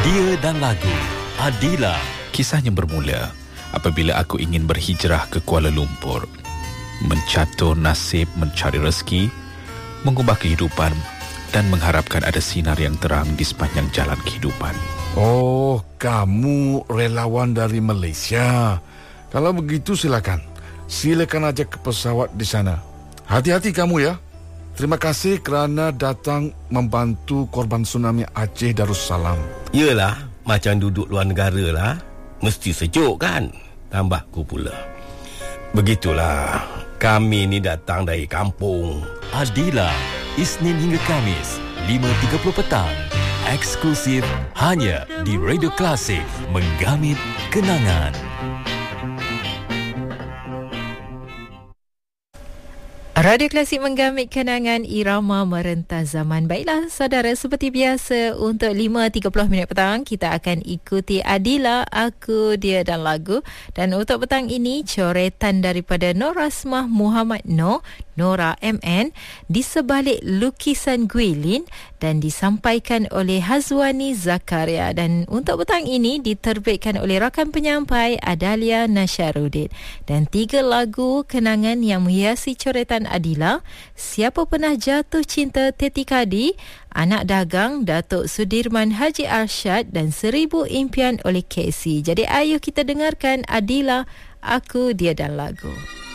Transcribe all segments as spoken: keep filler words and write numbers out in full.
Dia dan Lagu, Adila. Kisahnya bermula apabila aku ingin berhijrah ke Kuala Lumpur, mencatur nasib, mencari rezeki, mengubah kehidupan dan mengharapkan ada sinar yang terang di sepanjang jalan kehidupan. Oh, kamu relawan dari Malaysia. Kalau begitu silakan. Silakan aja ke pesawat di sana. Hati-hati kamu ya. Terima kasih kerana datang membantu korban tsunami Aceh Darussalam. Yelah, macam duduk luar negara lah. Mesti sejuk kan? Tambahku pula. Begitulah, kami ni datang dari kampung. Adila, Isnin hingga Kamis, lima tiga puluh petang. Eksklusif hanya di Radio Klasik, menggamit kenangan. Radio Klasik menggamit kenangan irama merentas zaman. Baiklah saudara, seperti biasa untuk lima tiga puluh minit petang kita akan ikuti Adila, Aku, Dia dan Lagu. Dan untuk petang ini coretan daripada Nur Rasmah Muhammad Noor, Nora M N, di sebalik lukisan Guilin dan disampaikan oleh Hazwani Zakaria. Dan untuk petang ini diterbitkan oleh rakan penyampai Adalia Nasharuddin. Dan tiga lagu kenangan yang menghiasi coretan Adila: Siapa Pernah Jatuh Cinta Teti Kadi, Anak Dagang Datuk Sudirman Haji Arsyad dan Seribu Impian oleh Casey. Jadi ayo kita dengarkan Adila, Aku, Dia dan Lagu.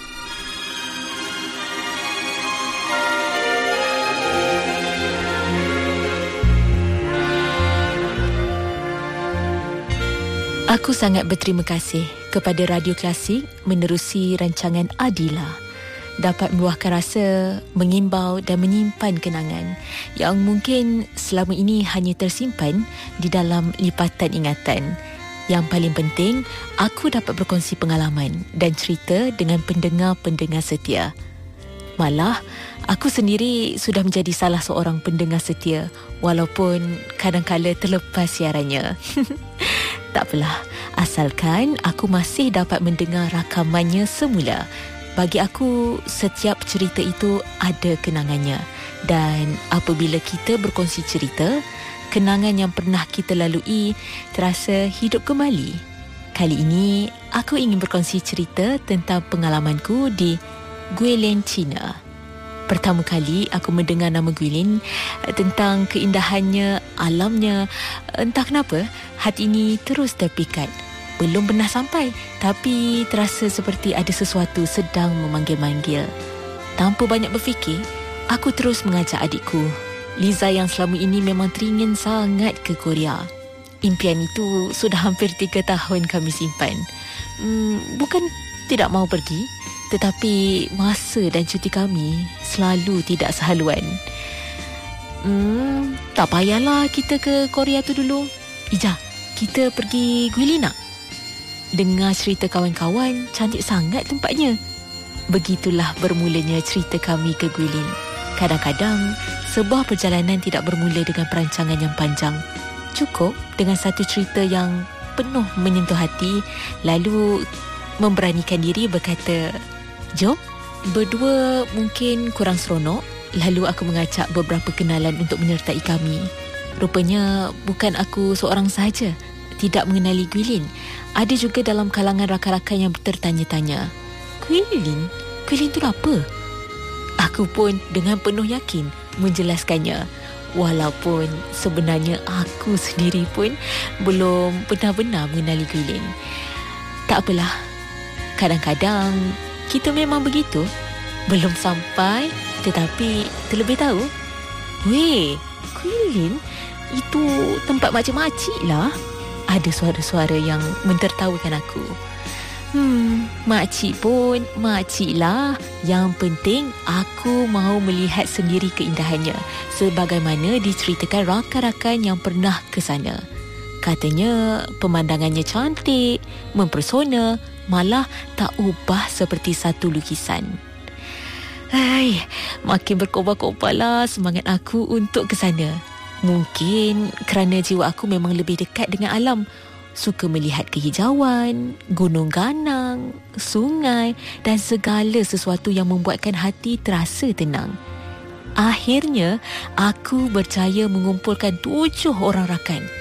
Aku sangat berterima kasih kepada Radio Klasik menerusi rancangan Adila, dapat meluahkan rasa, mengimbau dan menyimpan kenangan yang mungkin selama ini hanya tersimpan di dalam lipatan ingatan. Yang paling penting, aku dapat berkongsi pengalaman dan cerita dengan pendengar-pendengar setia. Malah, aku sendiri sudah menjadi salah seorang pendengar setia walaupun kadang-kala terlepas siarannya. Tak apalah, asalkan aku masih dapat mendengar rakamannya semula. Bagi aku, setiap cerita itu ada kenangannya. Dan apabila kita berkongsi cerita, kenangan yang pernah kita lalui terasa hidup kembali. Kali ini, aku ingin berkongsi cerita tentang pengalamanku di Guilin, China. Pertama kali aku mendengar nama Guilin, tentang keindahannya, alamnya, entah kenapa hati ini terus terpikat. Belum pernah sampai, tapi terasa seperti ada sesuatu sedang memanggil-manggil. Tanpa banyak berfikir, aku terus mengajak adikku, Liza, yang selama ini memang teringin sangat ke Korea. Impian itu sudah hampir tiga tahun kami simpan. Hmm, bukan tidak mau pergi, tetapi masa dan cuti kami selalu tidak sehaluan. Hmm, tak payahlah kita ke Korea tu dulu. Ija, kita pergi Guilin nak? Dengar cerita kawan-kawan, cantik sangat tempatnya. Begitulah bermulanya cerita kami ke Guilin. Kadang-kadang, sebuah perjalanan tidak bermula dengan perancangan yang panjang. Cukup dengan satu cerita yang penuh menyentuh hati, lalu memberanikan diri berkata, jom. Berdua mungkin kurang seronok, lalu aku mengajak beberapa kenalan untuk menyertai kami. Rupanya bukan aku seorang sahaja tidak mengenali Guilin. Ada juga dalam kalangan rakan-rakan yang tertanya-tanya, Guilin? Guilin tu apa? Aku pun dengan penuh yakin menjelaskannya, walaupun sebenarnya aku sendiri pun belum benar-benar mengenali Guilin. Tak apalah, kadang-kadang kita memang begitu. Belum sampai, tetapi terlebih tahu. Weh, Guilin, itu tempat makcik-makcik lah. Ada suara-suara yang mentertawakan aku. Hmm, makcik pun makcik lah. Yang penting aku mahu melihat sendiri keindahannya, sebagaimana diceritakan rakan-rakan yang pernah ke sana. Katanya pemandangannya cantik, mempersona, malah tak ubah seperti satu lukisan. Hai, makin berkobar-kobarlah semangat aku untuk ke sana. Mungkin kerana jiwa aku memang lebih dekat dengan alam. Suka melihat kehijauan, gunung ganang, sungai dan segala sesuatu yang membuatkan hati terasa tenang. Akhirnya, aku berjaya mengumpulkan tujuh orang rakan.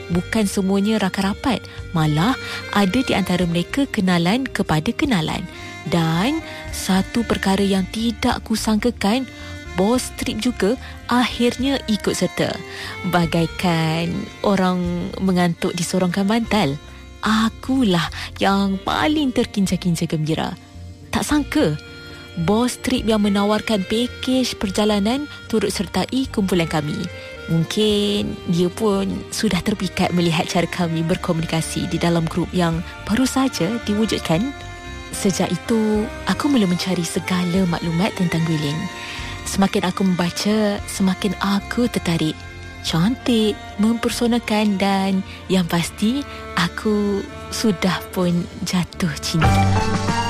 bukan semuanya rakan-rapat. Malah ada di antara mereka kenalan kepada kenalan. Dan satu perkara yang tidak kusangkakan, bos trip juga akhirnya ikut serta. Bagaikan orang mengantuk disorongkan bantal, akulah yang paling terkincir-kincir gembira. Tak sangka bos trip yang menawarkan pakej perjalanan turut sertai kumpulan kami. Mungkin dia pun sudah terpikat melihat cara kami berkomunikasi di dalam grup yang baru saja diwujudkan. Sejak itu, aku mula mencari segala maklumat tentang Guilin. Semakin aku membaca, semakin aku tertarik. Cantik, mempersonakan dan yang pasti, aku sudah pun jatuh cinta.